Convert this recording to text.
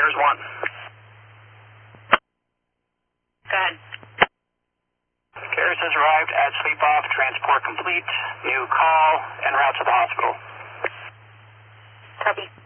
Stars 1. Go ahead. Karis has arrived at sleep off, transport complete, new call, en route to the hospital. Copy.